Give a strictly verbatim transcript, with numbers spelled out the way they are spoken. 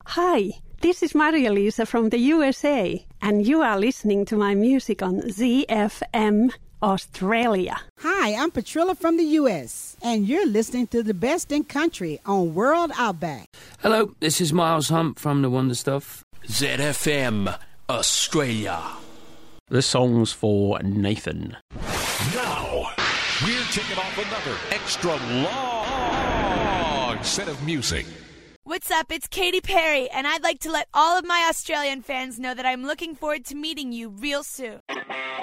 Hi, this is Maria-Lisa from the U S A, and you are listening to my music on Z F M Australia. Hi, I'm Patrilla from the U S, and you're listening to the best in country on World Outback. Hello, this is Miles Hunt from The Wonder Stuff. Z F M Australia. The song's for Nathan. Now, we're kicking off another extra long set of music. What's up? It's Katy Perry, and I'd like to let all of my Australian fans know that I'm looking forward to meeting you real soon.